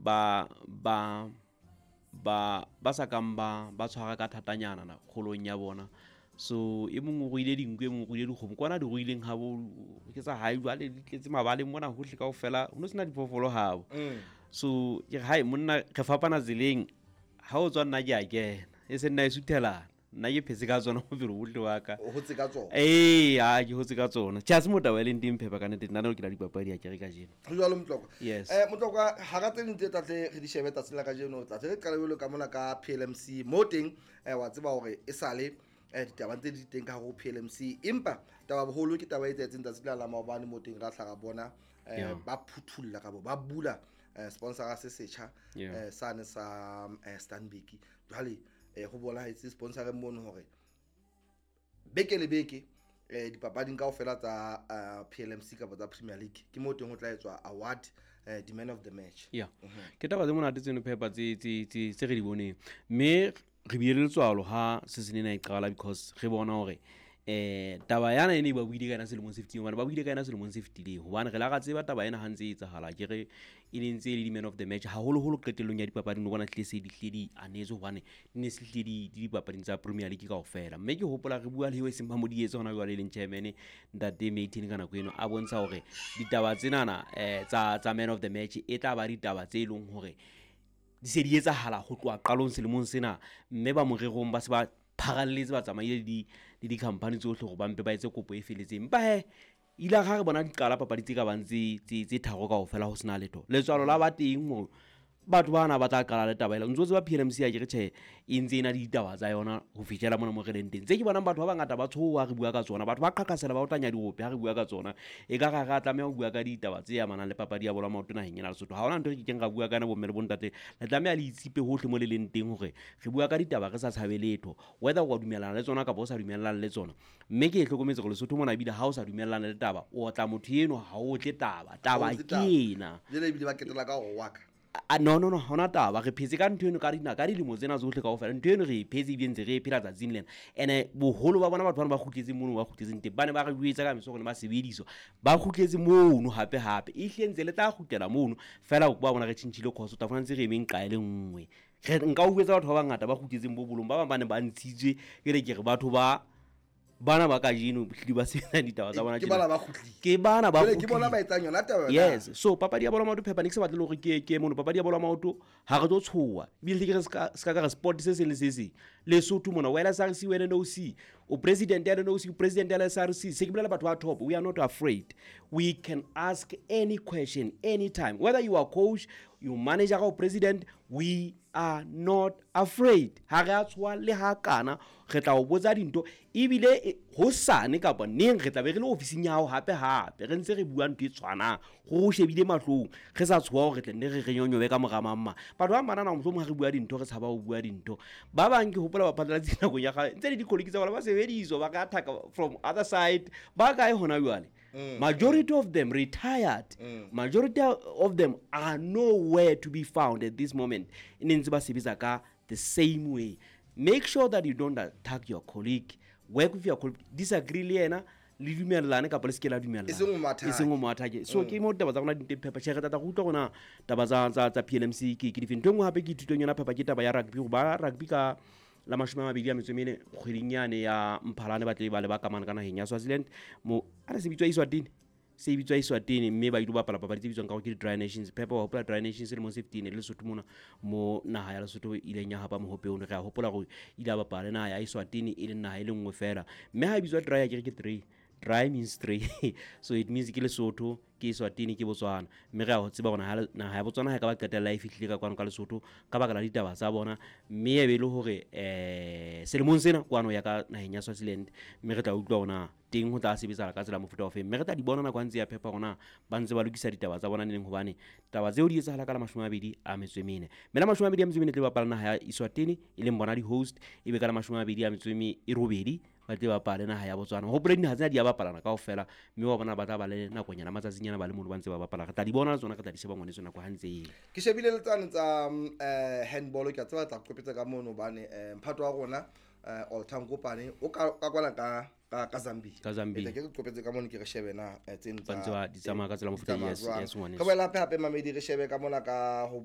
ba sa kang ba tshwara ka thatanyana na kgolong ya bona. So e mongwe go ile dinku e mongwe go ile dikgomo kwana di go ileng ga bo ke tsa hae jwale di tletse mabaleng mona gohle kaofela ho no sena diphoofolo habo. So ke hai monna re fapana tseleng ha o tswa nna ke a kena e se nna e suthelana nna ke phetse ka tsona mo pele botle wa ka o hotse ka tsona ha ke hotse ka tsona tja se motaba le nteng phepa ka nete nna no ke la dipapadi ya kere ka jeno go jalo Motlokwa. Yes. Motlokwa ha ga tsene ntse tatle re di shebe tatsela ka jeno tatle re qala belo ka mona ka PLMC mo teng wa tseba hore e sale ditaba tse di teng ka go PLMC empa taba boholo ke taba e tsetseng tatsela la maobane mo teng ra tlhaga bona ba phuthulla ka bo ba bula sponsor se setjha sane sa Stanbic jwale go bona ha itse sponsor mono hore beke le beke dipapading kaofela tsa PLMC ka tsa Premier League ke mo teng go tla etswa award the man of the match ke taba tse monate tseno phepa tse re di boneng mme re bile letswalo ha se se nena e qala because re bona hore taba yana ene ba buile ka ena selemong 15 ba buile ka ena selemong 15 hobane re la ga tseba taba ena ha ntse e tsahala ke re e ne ntse le di man of the match haholo qetellong ya dipapadi no bona tle se di hledi anetse hobane ne se hledi dipapading tsa Premier League kaofela mme ke hopola re bua le ho semba mo di etse hona jwale le chairman Ntate Meeting kana kweno a bontsha hore ditaba tsenana tsa man of the match e tla ba ditaba tse ileng hore di se di etsahala go tloa qalong selemong sena mme ba morerong ba se ba pharalletse ba tsamaile di company tsohle go bampe ba etse kopo e feletseng mpa ila ga re bona di qala papadi tse ka bang tse tharo kaofela ho sena letho letswalo la ba teng mo batho bana ba tla qala le taba ela ntse ba PLMC ya ke re tjhe e ntse ena di ditaba tsa yona ho fitjela mona mo re leng teng tse ke bona batho ba bangata ba tshoha re bua ka tsona batho ba qhaqhasela ba otlanya diope ha re bua ka tsona e ka ga tlameha ho bua ka ditaba tse amanang le papadi ya bola maoto naheng ya Lesotho ha hona ntho re keng ga bua kana bo mme le bontate le tlameha le itsipe hohle mo le leng teng hore re bua ka ditaba re sa tshabe letho whether wa dumelana le tsona ka bo sa dumelana le tsona mme ke hlokometse go Lesotho mona bile ha o sa dumelana le taba o tla motho eno ha o tle taba kena le bile ba ketela ka go waka no hona taba re phetse ka ntho eno ka dilemo tsena tsohle kaofela ntho eno re phetse e bentse re phela tsatsing lena ene boholo ba bona batho bana ba khutletse mono ba khutletseng teng bane ba re buetsa ka meso go ne ba sebediswa ba khutletse mono hape e hlentse le tla khutlela mono fela ba bona re tshintshile khoso ta fana ntse re emeng qae le nngwe nka o buetsa batho ba bangata ba khutletseng bo bolong ba bane ba ntshitswe ke re ke re batho bana ba ka jeno hlidi ba sena ditaba tsa bona ke bana ba khutlile ke bana ba ke bona ba etsang yona taba yes so papadi ya bola maoto phepa ne ke se batle le hore ke mono papadi ya bola maoto ha re tlo tshowa bile ke re ska ka sport se le se Lesotho mona wela SRC wena no see o president ya no see president ya SRC se ke bolela batho ba top we are not afraid we can ask any question anytime whether you are coach you manager or president we are not afraid ha re a tswa le ha kana re tla o botsa dinto ebile ho sane ka bona neng re tla be re le ofising ya hao hape re ntse re bua ntwe tshwana go shebile mahlong re sa tswa re tle ne re nyonyobe ka moramamma batho ba banana mohlomong ha re bua dinto re tshaba ho bua dinto ba bang ke hopola ba phatla tsena go ya ga ntse le dikoliki tsa bona ba sebediswa ba ka attack from other side ba ka e hona jwale majority of them retired majority of them are nowhere to be found at this moment inenze ba sebetsa ka the same way make sure that you don't attack your colleague work with your colleague disagree le yena le dumellane ka pole se ke la dumellana e seng o mathake so ke mo taba tsa gona di phepa che re tata go utlwa gona taba tsa PLMC ke di fentong hape ke thutong yona phepa ke taba ya rugby go ba rugby ka la mashome a mabedi a metsomene kgweding yane ya Mphalane ba tle ba le ba kamana kana heng ya Swaziland mo a se bitswa Eswatini mme ba ile ba pala papadi tse bitswang ka go ke Dry Nations phepa wa hopola Dry Nations le mo 15 le Lesotho mona mo naha ya Lesotho ile nya hapa mo hope o re a hopola go ile ba pala naha ya Eswatini ile naha ile nngwe fela mme ha bitswa Dry ya ke 3 Dry means 3 so it means ke Lesotho ke Eswatini ke Botswana mme re a ho tseba bona naha ya Botswana ha ka ba qetella e fihlile ka kwano ka Lesotho ka baka la ditaba tsa bona mme e be le hore selemong sena kwano ya ka naheng ya Swaziland mme re tla utlwa ona teng ho tla sebetsa ka tsela mofuta ofe mme re tla di bona na kwantse ya phepa gona ba ntse ba lokisa ditaba tsa bona neng hobane taba tseo di etsahala ka la 24 a metswemene mme la 24 a metswemene tle ba pala naha ya Eswatini ile mbona di host ebe ka la 24 a metswemene e robedi ba tle ba pala naha ya Botswana ho brand ha tsena di ya ba palana kaofela mme wa bona ba tla ba le nakonyana matsatsinyana ba le mono ba ntse ba bapala re tla di bona tsona ka tla di sheba ngwane tsona kwa hantse ke shebile le tsane tsa handball ke tsaba tla kopetsa ka mono bane mphato wa rona all time kopane o ka kwana ka Zambia ke kopetse ka mono ke re shebe na tseno tsa di tsamaya ka tsela mofuta yes ngwane ka boela hape mamedi re shebe ka mona ka